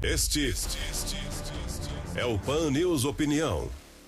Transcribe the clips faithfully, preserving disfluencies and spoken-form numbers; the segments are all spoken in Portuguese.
Este é o Pan News Opinião.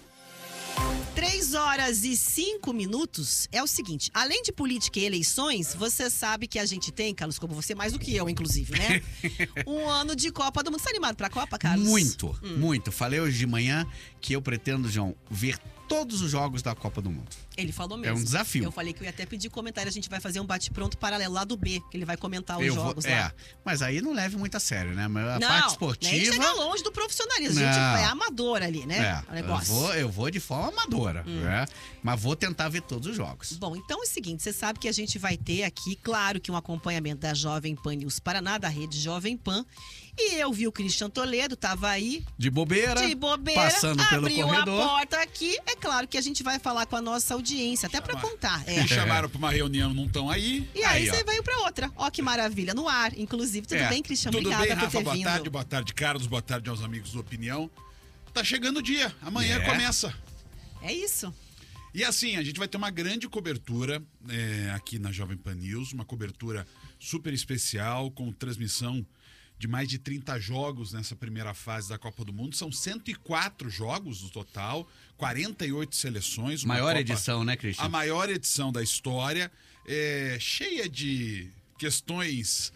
Três horas e cinco minutos é o seguinte, além de política e eleições, você sabe que a gente tem, Carlos, como você, mais do que eu, inclusive, né? Um ano de Copa do Mundo. Você tá animado pra Copa, Carlos? Muito, hum. muito. Falei hoje de manhã que eu pretendo, João, ver todos os jogos da Copa do Mundo. Ele falou mesmo. É um desafio. Eu falei que eu ia até pedir comentário, a gente vai fazer um bate-pronto paralelo lá do B, que ele vai comentar os eu jogos vou, lá. É, mas aí não leve muito a sério, né? Mas a não, parte esportiva... nem chega longe do profissionalismo, a gente é amador ali, né? É, o negócio. Eu, vou, eu vou de forma amadora, hum. né? Mas vou tentar ver todos os jogos. Bom, então é o seguinte, você sabe que a gente vai ter aqui, claro que um acompanhamento da Jovem Pan News Paraná, da rede Jovem Pan, e eu vi o Christian Toledo, tava aí. De bobeira. De bobeira. Passando pelo abriu corredor. a porta aqui. É claro que a gente vai falar com a nossa audiência, até pra contar. É. Me chamaram pra uma reunião, não estão aí. E aí, aí você ó. veio pra outra. Ó que maravilha, no ar, inclusive. Tudo É. bem, Christian? Tudo Obrigada bem, por Rafa, ter boa vindo. tarde, boa tarde, Carlos, boa tarde aos amigos do Opinião. Tá chegando o dia, amanhã É. começa. É isso. E assim, a gente vai ter uma grande cobertura é, aqui na Jovem Pan News, uma cobertura super especial, com transmissão de mais de trinta jogos nessa primeira fase da Copa do Mundo. São cento e quatro jogos no total, quarenta e oito seleções. Uma Maior Copa, edição, né, Christian? A maior edição da história, é, cheia de questões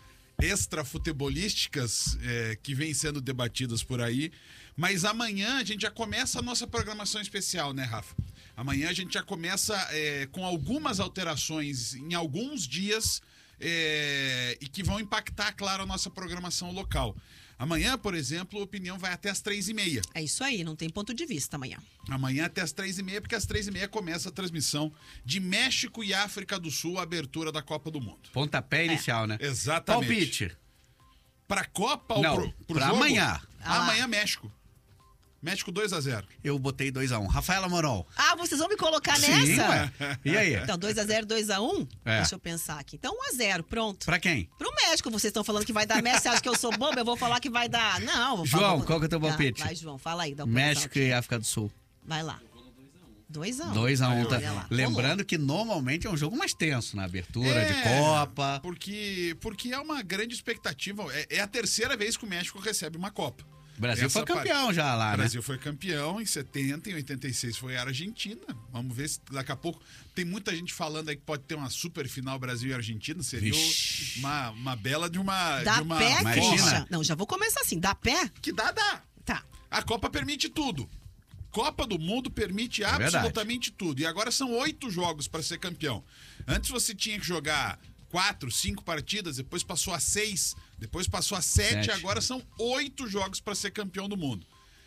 extrafutebolísticas é, que vêm sendo debatidas por aí. Mas amanhã a gente já começa a nossa programação especial, né, Rafa? Amanhã a gente já começa é, com algumas alterações em alguns dias é, e que vão impactar, claro, a nossa programação local. Amanhã, por exemplo, a Opinião vai até as três e meia. É isso aí, não tem ponto de vista amanhã. Amanhã até as três e meia, porque às três e meia começa a transmissão de México e África do Sul, a abertura da Copa do Mundo. Pontapé inicial, né? Exatamente. Palpite. Pra Copa Não, ou pro, pro pra jogo? amanhã. Ah. Amanhã, México. México dois a zero. Eu botei dois a um. Rafaela Morol. Ah, vocês vão me colocar Sim, nessa? ué. E aí? Então, dois a zero, dois a um? É. Deixa eu pensar aqui. Então, um a zero, pronto. Pra quem? Pro México, vocês estão falando que vai dar México. Você acha que eu sou bobo? Eu vou falar que vai dar... Não, vou João, falar... qual que é o teu Tá, palpite? vai, João, fala aí. Dá um México e África do Sul. Vai lá. dois a um. dois a um. Tá. Olha lá. Lembrando que normalmente é um jogo mais tenso na abertura É, de Copa. Porque, porque é uma grande expectativa. É, é a terceira vez que o México recebe uma Copa. O Brasil Essa foi campeão parte. já lá, O né? Brasil foi campeão em setenta, em oitenta e seis foi a Argentina. Vamos ver se daqui a pouco... Tem muita gente falando aí que pode ter uma super final Brasil e Argentina. Seria Vixe. uma, uma bela de uma... Dá de uma pé, Imagina. Christian? Não, já vou começar assim. Dá pé? Que dá, dá. Tá. A Copa permite tudo. Copa do Mundo permite É absolutamente tudo. E agora são oito jogos para ser campeão. Antes você tinha que jogar quatro, cinco partidas, depois passou a seis, depois passou a sete, Sete. agora são oito jogos para ser campeão do mundo.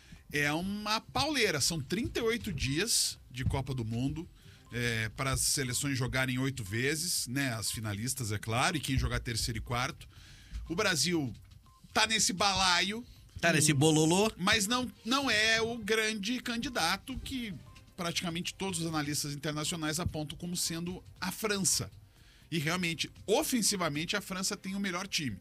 É uma pauleira, são trinta e oito dias de Copa do Mundo é, para as seleções jogarem oito vezes, né? As finalistas, é claro, e quem jogar terceiro e quarto. O Brasil tá nesse balaio, Tá nesse bololô. mas não, não é o grande candidato que praticamente todos os analistas internacionais apontam como sendo a França. E realmente, ofensivamente, a França tem o melhor time.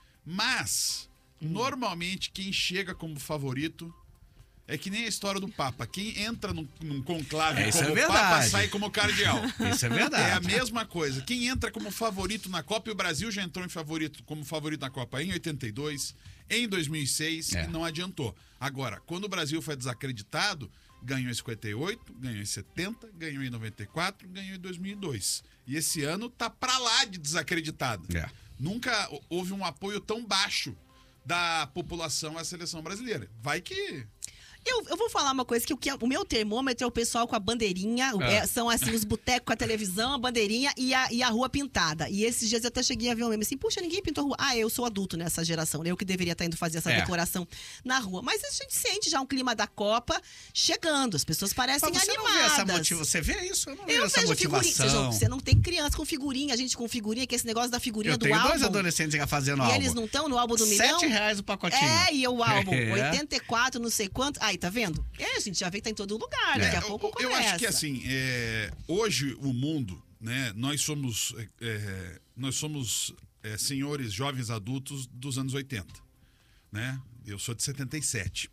Mas, hum. normalmente, quem chega como favorito é que nem a história do Papa. Quem entra num, num conclave É, isso como é Papa verdade. sai como cardeal. Isso é verdade. É a mesma coisa. Quem entra como favorito na Copa, e o Brasil já entrou em favorito, como favorito na Copa em oitenta e dois, em dois mil e seis, É. e não adiantou. Agora, quando o Brasil foi desacreditado, ganhou em cinquenta e oito, ganhou em setenta, ganhou em noventa e quatro, ganhou em dois mil e dois. E esse ano tá pra lá de desacreditado. É. Nunca houve um apoio tão baixo da população à seleção brasileira. Vai que... Eu, eu vou falar uma coisa, que o, que o meu termômetro é o pessoal com a bandeirinha, É. é, são assim, os botecos com a televisão, a bandeirinha e a, e a rua pintada. E esses dias eu até cheguei a ver um meme assim, puxa, ninguém pintou a rua. Ah, eu sou adulto nessa geração, né? Eu que deveria estar indo fazer essa É. decoração na rua. Mas a gente sente já um clima da Copa chegando, as pessoas parecem Mas você animadas. não vê essa motivação. Você vê isso? Eu não vejo Eu essa vejo figurinha. Você, motivação. você não tem criança com figurinha, a gente com figurinha, que é esse negócio da figurinha Eu do tenho álbum. dois adolescentes já fazendo E álbum. eles não estão no álbum do milhão? Sete reais o pacotinho. É, e o álbum, É. oitenta e quatro, não sei quanto. Aí, tá vendo? É, a gente já vê que tá em todo lugar, daqui É, a pouco eu, começa. eu acho que assim, é, hoje o mundo, né, nós somos, é, nós somos é, senhores jovens adultos dos anos oitenta, né? Eu sou de setenta e sete.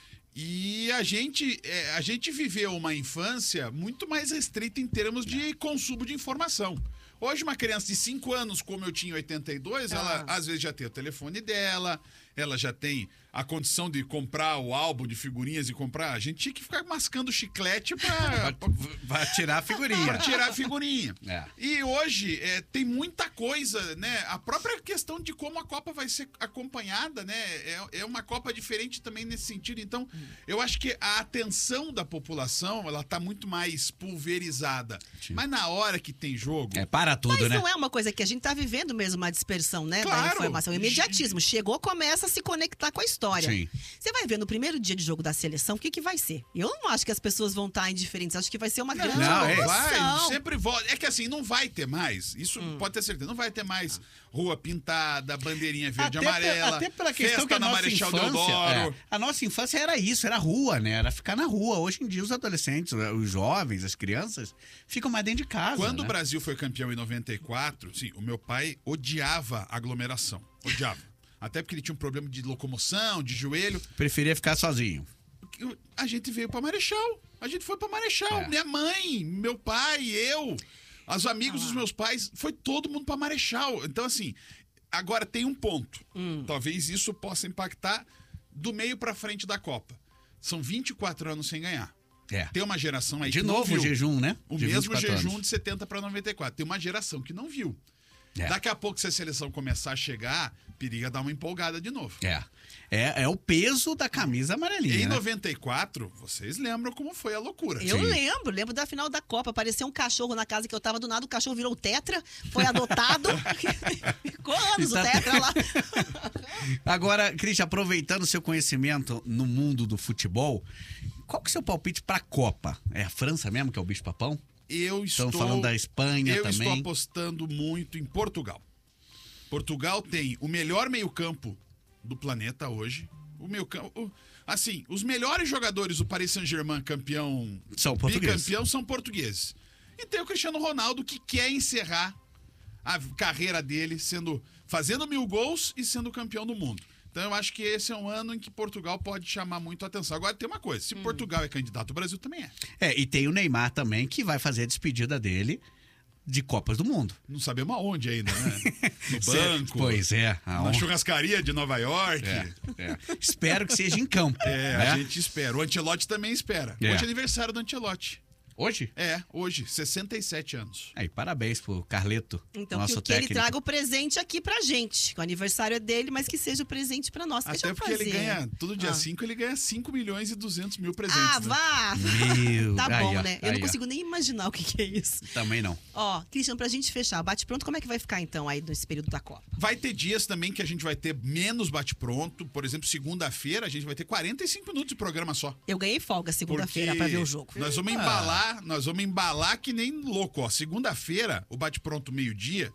E a gente, é, a gente viveu uma infância muito mais restrita em termos de consumo de informação. Hoje, uma criança de cinco anos, como eu tinha em oitenta e dois, Ah. ela às vezes já tem o telefone dela, ela já tem a condição de comprar o álbum de figurinhas e comprar. A gente tinha que ficar mascando chiclete pra, pra, Vai tirar a figurinha. pra tirar a figurinha. É. E hoje é, tem muita coisa, né? A própria questão de como a Copa vai ser acompanhada, né? É, é uma Copa diferente também nesse sentido. Então, eu acho que a atenção da população, ela tá muito mais pulverizada. Sim. Mas na hora que tem jogo... É, para tudo, Mas né? não é uma coisa que a gente tá vivendo mesmo, uma dispersão, né? Da Claro. informação. O imediatismo. Chegou, começa a se conectar com a história. Sim. Você vai ver no primeiro dia de jogo da seleção, o que, que vai ser? Eu não acho que as pessoas vão estar indiferentes. Acho que vai ser uma grande não, é. vai, emoção. sempre volta. É que assim, não vai ter mais. Isso Hum. pode ter certeza. Não vai ter mais rua pintada, bandeirinha verde e Até, amarela. pe- até pela questão festa que a na nossa Marechal infância, Deodoro. é, a nossa infância era isso, era rua, né? Era ficar na rua. Hoje em dia os adolescentes, os jovens, as crianças ficam mais dentro de casa. Quando né? o Brasil foi campeão em noventa e quatro, sim, o meu pai odiava aglomeração. Odiava. Até porque ele tinha um problema de locomoção, de joelho. Preferia ficar sozinho. A gente veio pra Marechal. A gente foi pra Marechal. É. Minha mãe, meu pai, eu, os amigos dos meus pais, foi todo mundo pra Marechal. Então, assim, agora tem um ponto. Hum. Talvez isso possa impactar do meio pra frente da Copa. São vinte e quatro anos sem ganhar. É. Tem uma geração aí De que não novo o viu. jejum, né? O De mesmo vinte e quatro jejum anos. de setenta para noventa e quatro. Tem uma geração que não viu. É. Daqui a pouco, se a seleção começar a chegar, periga dar uma empolgada de novo. É. É, é o peso da camisa amarelinha. Em né? noventa e quatro, vocês lembram como foi a loucura. Eu Sim. lembro, lembro da final da Copa. Apareceu um cachorro na casa que eu tava do nada, o cachorro virou tetra, foi adotado. Ficou anos E tá- o tetra lá. Agora, Cris, aproveitando o seu conhecimento no mundo do futebol, qual que é o seu palpite pra Copa? É a França mesmo que é o bicho-papão? Eu estou, Estamos falando da Espanha eu estou também. apostando muito em Portugal. Portugal tem o melhor meio-campo do planeta hoje. O meio campo, assim, os melhores jogadores do Paris Saint-Germain, campeão, São portugueses. bicampeão, são portugueses. E tem o Cristiano Ronaldo que quer encerrar a carreira dele sendo fazendo mil gols e sendo campeão do mundo. Então eu acho que esse é um ano em que Portugal pode chamar muito a atenção. Agora tem uma coisa, se Portugal é candidato, o Brasil também é. É, e tem o Neymar também, que vai fazer a despedida dele de Copas do Mundo. Não sabemos aonde ainda, né? No banco, Pois é. a na honra- churrascaria de Nova York. É, é. Espero que seja em campo. É, né? a gente espera. O Ancelotti também espera. É. Hoje é aniversário do Ancelotti. Hoje? É, hoje, sessenta e sete anos. Aí, parabéns pro Carleto, Então, nosso que, que ele técnico. traga o presente aqui pra gente. Que o aniversário é dele, mas que seja o presente pra nós. Deixa Até eu porque ele fazer. ganha, todo dia Ah. cinco, ele ganha cinco milhões e duzentos mil presentes. Ah, né? vá! Meu, Tá aí, bom, ó, né? Eu aí, não ó. consigo nem imaginar o que, que é isso. Também não. Ó, Christian, pra gente fechar, bate pronto, como é que vai ficar então aí nesse período da Copa? Vai ter dias também que a gente vai ter menos bate-pronto. Por exemplo, segunda-feira a gente vai ter quarenta e cinco minutos de programa só. Eu ganhei folga segunda-feira pra ver o jogo. Nós vamos Eita. embalar, nós vamos embalar que nem louco, ó. Segunda-feira, o bate-pronto meio-dia.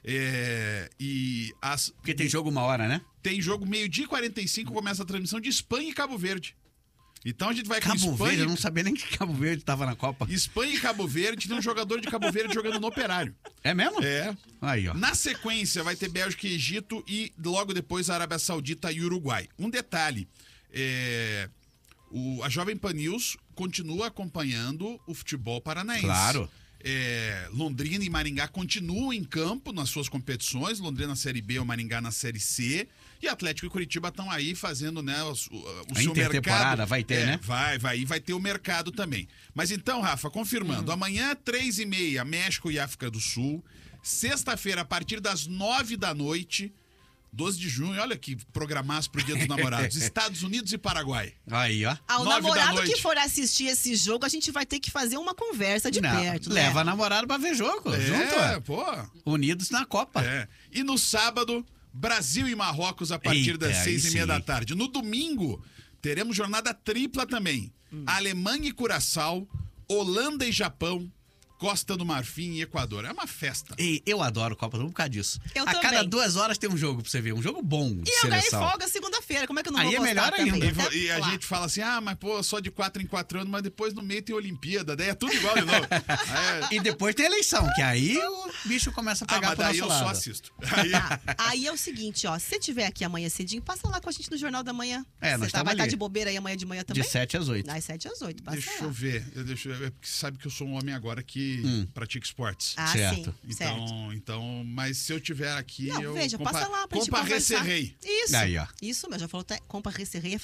É, e as, Porque tem jogo uma hora, né? tem jogo meio-dia e quarenta e cinco, começa a transmissão de Espanha e Cabo Verde. Então a gente vai com Cabo Espanha, Verde, eu não sabia nem que Cabo Verde tava na Copa. Espanha e Cabo Verde. Tem um jogador de Cabo Verde jogando no Operário. É mesmo? É. Aí, ó. Na sequência, vai ter Bélgica e Egito e logo depois a Arábia Saudita e Uruguai. Um detalhe, é, o, a Jovem Pan News continua acompanhando o futebol paranaense. Claro. É, Londrina e Maringá continuam em campo nas suas competições, Londrina na Série B, o Maringá na Série C, e Atlético e Curitiba estão aí fazendo, né, o, o A seu intertemporada mercado. vai ter, É, né? Vai, vai, e vai ter o mercado também. Mas então, Rafa, confirmando, amanhã, três e meia, México e África do Sul, sexta-feira, a partir das nove da noite, doze de junho, olha que programaço pro Dia dos Namorados, Estados Unidos e Paraguai. Aí, ó. Ao Nove da namorado noite. que for assistir esse jogo, a gente vai ter que fazer uma conversa de Não, perto, né? leva a namorada pra ver jogo. É, Junto, ó. pô. Unidos na Copa. É. E no sábado, Brasil e Marrocos a partir Eita, das seis aí e meia sim. da tarde. No domingo, teremos jornada tripla também. Hum. Alemanha e Curaçao, Holanda e Japão, Costa do Marfim e Equador. É uma festa. E eu adoro Copa do Mundo por causa disso. Eu a cada também. duas horas tem um jogo pra você ver. Um jogo bom de E eu ganhei seleção. folga segunda-feira. quarta-feira, como é que eu não Aí vou é gostar melhor também? ainda. E, vo- Até e a lá. gente fala assim, ah, mas pô, só de quatro em quatro anos, mas depois no meio tem Olimpíada, daí é tudo igual de novo. É, E depois tem eleição, que aí o bicho começa a ah, pegar mas pro daí nosso eu só lado. assisto. Aí, Tá. Aí é o seguinte, ó. Se você estiver aqui amanhã cedinho, passa lá com a gente no Jornal da Manhã. É, nós Você tá, tamo vai estar ali. de bobeira aí amanhã de manhã também? De sete às oito. Das sete às oito, passa deixa lá. eu ver, eu deixa eu ver, porque você sabe que eu sou um homem agora que Hum. pratica esportes. Ah, Certo. sim, certo. Então, então, mas se eu tiver aqui, Não, eu veja, compa passa lá pra gente conversar. comparecerei. Isso. Aí, ó. Isso, meu, já falou até comparecerei.